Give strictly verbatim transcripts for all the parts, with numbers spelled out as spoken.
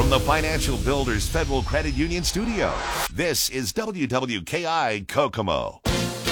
From the Financial Builders Federal Credit Union studio, this is W W K I Kokomo.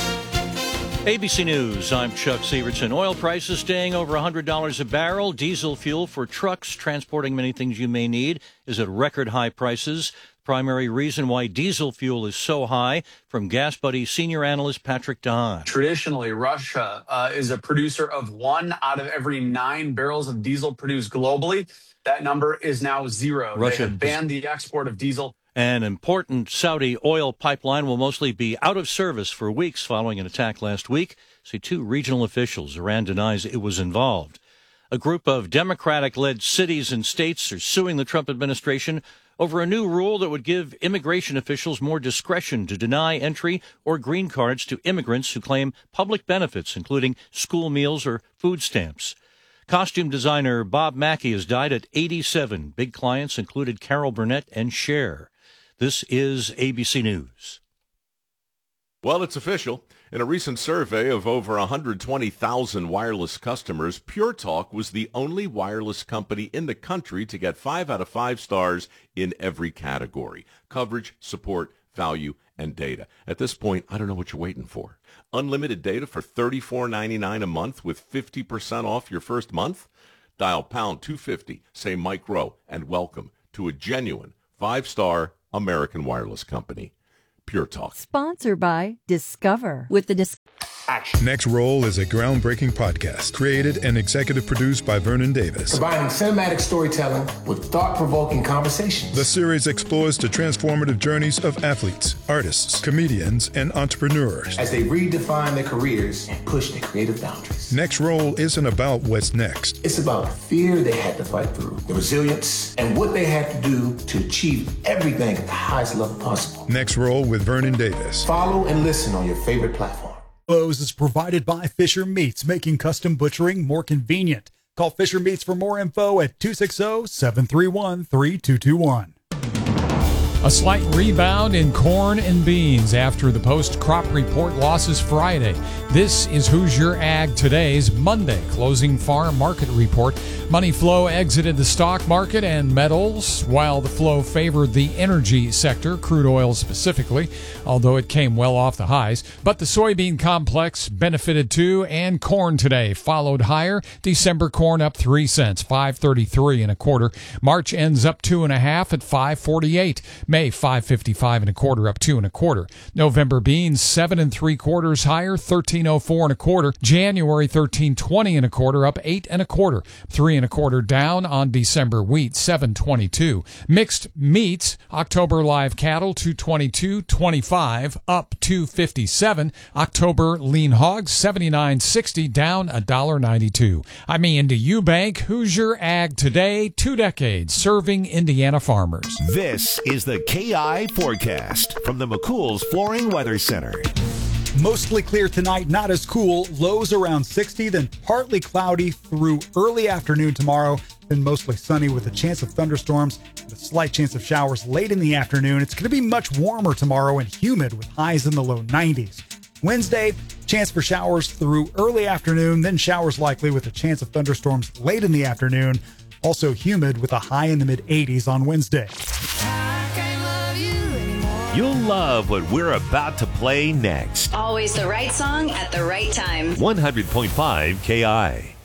A B C News, I'm Chuck Severson. Oil prices staying over one hundred dollars a barrel. Diesel fuel for trucks transporting many things you may need is at record high prices. Primary reason why diesel fuel is so high, from Gas Buddy senior analyst Patrick Don. Traditionally, Russia uh, is a producer of one out of every nine barrels of diesel produced globally. That number is now zero. Russia they have banned the export of diesel. An important Saudi oil pipeline will mostly be out of service for weeks following an attack last week, say two regional officials. Iran denies it was involved. A group of Democratic-led cities and states are suing the Trump administration over a new rule that would give immigration officials more discretion to deny entry or green cards to immigrants who claim public benefits, including school meals or food stamps. Costume designer Bob Mackie has died at eighty-seven. Big clients included Carol Burnett and Cher. This is A B C News. Well, it's official. In a recent survey of over one hundred twenty thousand wireless customers, Pure Talk was the only wireless company in the country to get five out of five stars in every category: coverage, support, value, and data. At this point, I don't know what you're waiting for. Unlimited data for thirty-four ninety-nine a month with fifty percent off your first month? Dial pound two fifty, say Mike Rowe, and welcome to a genuine five-star American wireless company. Pure Talk. Sponsored by Discover. With the Dis- Action. Next Roll is a groundbreaking podcast created and executive produced by Vernon Davis. Combining cinematic storytelling with thought-provoking conversations. The series explores the transformative journeys of athletes, artists, comedians, and entrepreneurs as they redefine their careers and push their creative boundaries. Next Roll isn't about what's next. It's about the fear they had to fight through, the resilience, and what they had to do to achieve everything at the highest level possible. Next Roll with Vernon Davis. Follow and listen on your favorite platform. Lowe's is provided by Fisher Meats, making custom butchering more convenient. Call Fisher Meats for more info at two six zero, seven three one, three two two one. A slight rebound in corn and beans after the post-crop report losses Friday. This is Hoosier Ag Today's Monday closing farm market report. Money flow exited the stock market and metals, while the flow favored the energy sector, crude oil specifically, although it came well off the highs. But the soybean complex benefited too, and corn today followed higher. December corn up three cents, five thirty-three and a quarter. March ends up two and a half at five forty-eight. May five fifty-five and a quarter, up two and a quarter. November beans seven and three quarters higher, thirteen oh four and a quarter. January thirteen twenty and a quarter, up eight and a quarter. Three and a quarter down on December wheat, seven twenty-two. Mixed meats, October live cattle two twenty-two twenty-five, up two fifty-seven. October lean hogs seventy-nine sixty, down one ninety-two. I'm Ian to Eubank, Hoosier Ag Today, two decades serving Indiana farmers. This is the K I Forecast from the McCool's Flooring Weather Center. Mostly clear tonight, not as cool. Lows around sixty, then partly cloudy through early afternoon tomorrow, then mostly sunny with a chance of thunderstorms and a slight chance of showers late in the afternoon. It's going to be much warmer tomorrow and humid with highs in the low nineties. Wednesday, chance for showers through early afternoon, then showers likely with a chance of thunderstorms late in the afternoon. Also humid with a high in the mid eighties on Wednesday. You'll love what we're about to play next. Always the right song at the right time. one hundred point five K I.